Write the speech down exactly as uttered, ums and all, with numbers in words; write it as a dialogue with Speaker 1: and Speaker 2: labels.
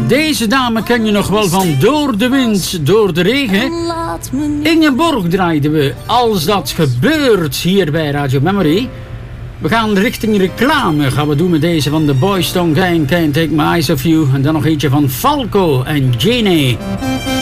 Speaker 1: Deze dame ken je nog wel van Door de Wind, Door de Regen. Ingeborg draaiden we Als dat gebeurt hier bij Radio Memory. We gaan richting reclame. Gaan we doen met deze van The Boys Don't Gang, Can't Take My Eyes Off You. En dan nog eentje van Falco en Jane.